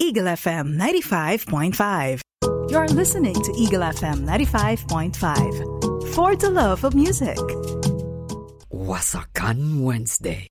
Eagle FM 95.5. You're listening to Eagle FM 95.5. For the love of music. Wasakan Wednesday.